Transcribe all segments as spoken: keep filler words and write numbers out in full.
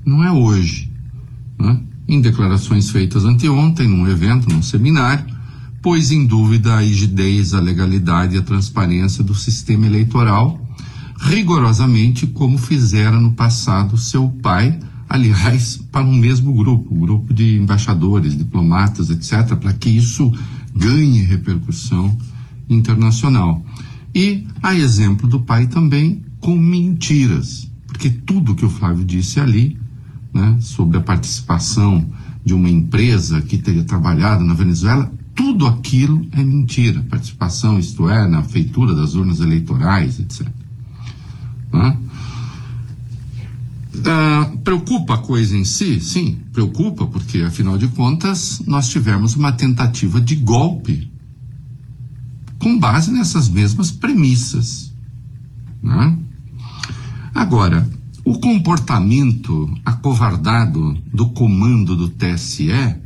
não é hoje, né? Em declarações feitas anteontem, num evento, num seminário, pôs em dúvida a rigidez, a legalidade e a transparência do sistema eleitoral, rigorosamente como fizera no passado seu pai, aliás, para um mesmo grupo, um grupo de embaixadores, diplomatas, etcétera, para que isso ganhe repercussão internacional. E, a exemplo do pai também, com mentiras, porque tudo que o Flávio disse ali, né, sobre a participação de uma empresa que teria trabalhado na Venezuela, tudo aquilo é mentira. Participação, isto é, na feitura das urnas eleitorais, etcétera. Né? Ah, preocupa a coisa em si? Sim, preocupa, porque, afinal de contas, nós tivemos uma tentativa de golpe com base nessas mesmas premissas, né? Agora, o comportamento acovardado do comando do T S E é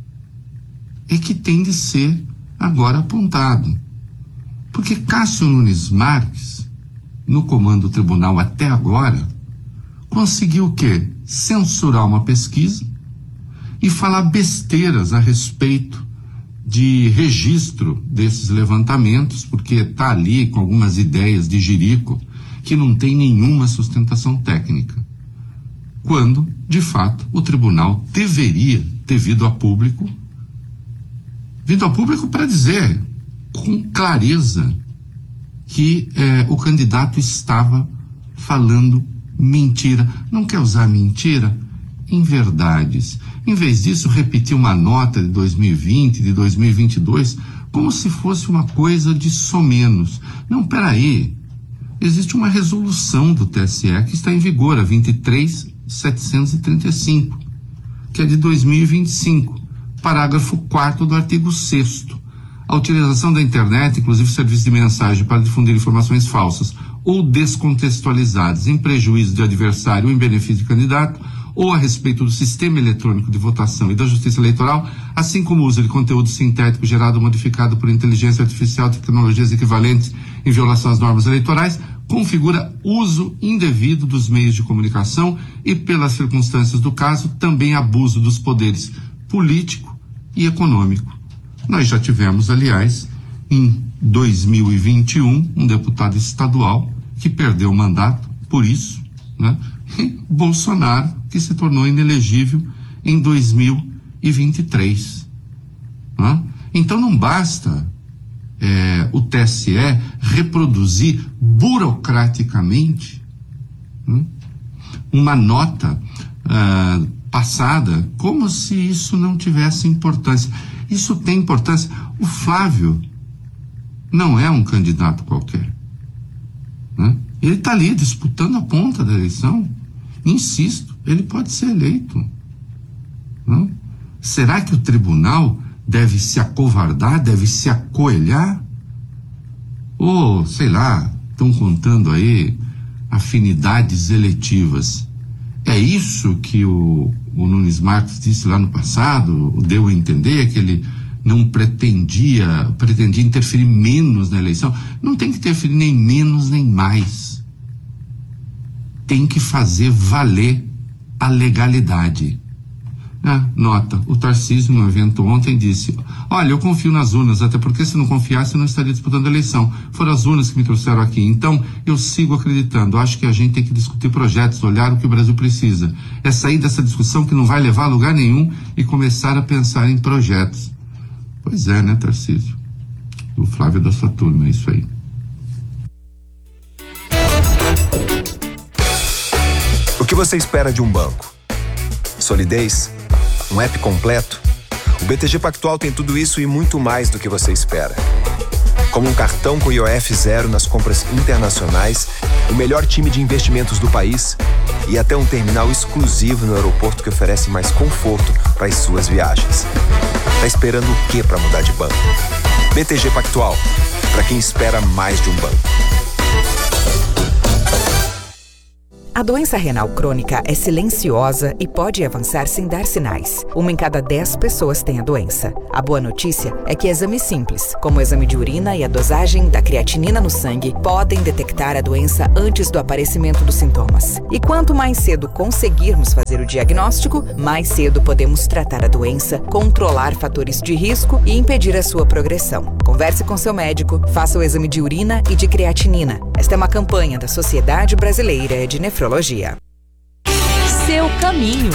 que tem de ser agora apontado. Porque Cássio Nunes Marques, no comando do tribunal até agora, conseguiu o quê? Censurar uma pesquisa e falar besteiras a respeito de registro desses levantamentos, porque está ali com algumas ideias de jirico que não tem nenhuma sustentação técnica. Quando, de fato, o tribunal deveria ter vindo a público, vindo a público para dizer com clareza que eh, o candidato estava falando mentira. Não quer usar mentira? Em verdades. Em vez disso, repetir uma nota de dois mil e vinte, de dois mil e vinte e dois, como se fosse uma coisa de somenos. Não, peraí. Existe uma resolução do T S E que está em vigor, a vinte e três mil setecentos e trinta e cinco, que é de dois mil e vinte e cinco, parágrafo quarto do artigo sexto. A utilização da internet, inclusive serviços de mensagem, para difundir informações falsas ou descontextualizadas em prejuízo de adversário ou em benefício de candidato, ou a respeito do sistema eletrônico de votação e da justiça eleitoral, assim como o uso de conteúdo sintético gerado ou modificado por inteligência artificial de tecnologias equivalentes em violação às normas eleitorais, configura uso indevido dos meios de comunicação e, pelas circunstâncias do caso, também abuso dos poderes político e econômico. Nós já tivemos, aliás, em dois mil e vinte e um, um deputado estadual que perdeu o mandato por isso, né? E Bolsonaro, que se tornou inelegível em dois mil e vinte e três. Né? Então não basta é, o T S E reproduzir burocraticamente, né, uma nota uh, passada como se isso não tivesse importância. Isso tem importância. O Flávio não é um candidato qualquer, né? Ele está ali disputando a ponta da eleição. Insisto, ele pode ser eleito, não? Será que o tribunal deve se acovardar, deve se acoelhar? Ou, sei lá, estão contando aí afinidades eletivas. É isso que o, o Nunes Marques disse lá no passado, deu a entender que ele não pretendia, pretendia interferir menos na eleição. Não tem que interferir nem menos nem mais. Tem que fazer valer a legalidade. Ah, nota, o Tarcísio, no evento ontem, disse: olha, eu confio nas urnas, até porque se não confiasse eu não estaria disputando a eleição. Foram as urnas que me trouxeram aqui. Então, eu sigo acreditando. Acho que a gente tem que discutir projetos, olhar o que o Brasil precisa. É sair dessa discussão que não vai levar a lugar nenhum e começar a pensar em projetos. Pois é, né, Tarcísio? O Flávio da sua turma, é isso aí. O que você espera de um banco? Solidez? Um app completo? O B T G Pactual tem tudo isso e muito mais do que você espera. Como um cartão com I O F zero nas compras internacionais, o melhor time de investimentos do país e até um terminal exclusivo no aeroporto que oferece mais conforto para as suas viagens. Tá esperando o quê para mudar de banco? B T G Pactual, para quem espera mais de um banco. A doença renal crônica é silenciosa e pode avançar sem dar sinais. Uma em cada dez pessoas tem a doença. A boa notícia é que exames simples, como o exame de urina e a dosagem da creatinina no sangue, podem detectar a doença antes do aparecimento dos sintomas. E quanto mais cedo conseguirmos fazer o diagnóstico, mais cedo podemos tratar a doença, controlar fatores de risco e impedir a sua progressão. Converse com seu médico, faça o exame de urina e de creatinina. Esta é uma campanha da Sociedade Brasileira de Nefrologia. Seu caminho.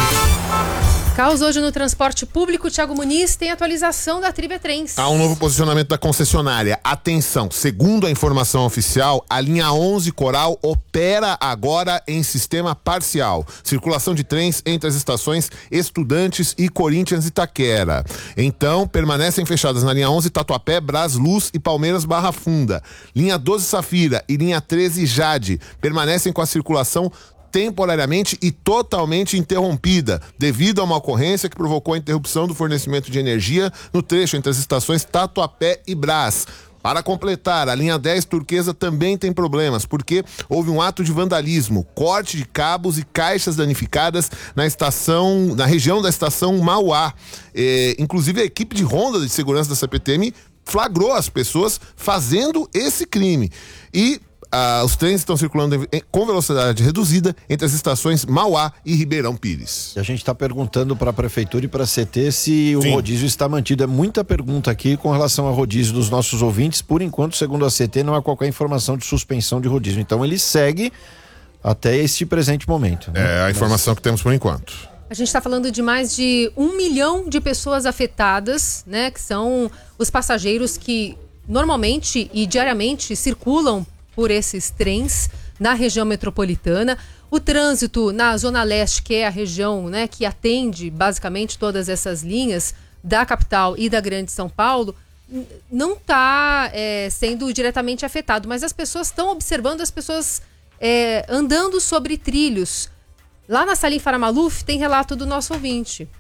Caos hoje no transporte público. Thiago Muniz, tem atualização da Trivetrens. Há um novo posicionamento da concessionária. Atenção, segundo a informação oficial, a linha onze Coral opera agora em sistema parcial. Circulação de trens entre as estações Estudantes e Corinthians Itaquera. Então, permanecem fechadas na linha onze Tatuapé, Brás Luz e Palmeiras Barra Funda. Linha doze Safira e linha treze Jade permanecem com a circulação temporariamente e totalmente interrompida, devido a uma ocorrência que provocou a interrupção do fornecimento de energia no trecho entre as estações Tatuapé e Brás. Para completar, a linha dez Turquesa também tem problemas, porque houve um ato de vandalismo, corte de cabos e caixas danificadas na estação, na região da estação Mauá. É, inclusive a equipe de ronda de segurança da C P T M flagrou as pessoas fazendo esse crime. E Ah, os trens estão circulando em, em, com velocidade reduzida entre as estações Mauá e Ribeirão Pires. A gente está perguntando para a Prefeitura e para a C T se o Sim. rodízio está mantido. É muita pergunta aqui com relação ao rodízio dos nossos ouvintes. Por enquanto, segundo a C T, não há qualquer informação de suspensão de rodízio. Então ele segue até este presente momento. Né? É a informação Mas... que temos por enquanto. A gente está falando de mais de um milhão de pessoas afetadas, né? Que são os passageiros que normalmente e diariamente circulam por esses trens na região metropolitana. O trânsito na Zona Leste, que é a região, né, que atende basicamente todas essas linhas da capital e da Grande São Paulo, não está é, sendo diretamente afetado, mas as pessoas estão observando as pessoas é, andando sobre trilhos. Lá na Salim Faramaluf tem relato do nosso ouvinte.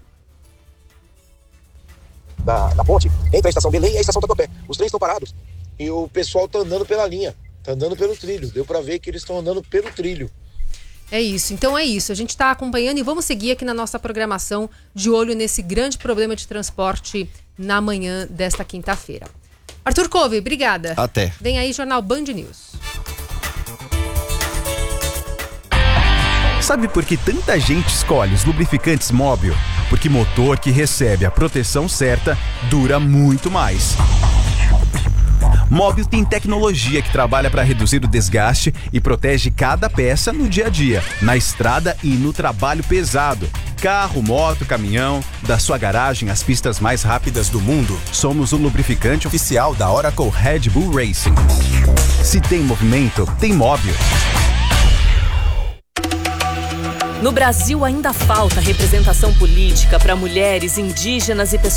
Da, da ponte, entre a estação Belém e a estação Tatuapé. Os trens estão parados e o pessoal está andando pela linha. Tá andando pelo trilho, deu pra ver que eles estão andando pelo trilho. É isso, então é isso. A gente tá acompanhando e vamos seguir aqui na nossa programação de olho nesse grande problema de transporte na manhã desta quinta-feira. Arthur Couve, obrigada. Até. Vem aí, Jornal Band News. Sabe por que tanta gente escolhe os lubrificantes Móbil? Porque motor que recebe a proteção certa dura muito mais. Móbil tem tecnologia que trabalha para reduzir o desgaste e protege cada peça no dia a dia, na estrada e no trabalho pesado. Carro, moto, caminhão, da sua garagem às pistas mais rápidas do mundo, somos o lubrificante oficial da Oracle Red Bull Racing. Se tem movimento, tem Móbil. No Brasil ainda falta representação política para mulheres, indígenas e pessoas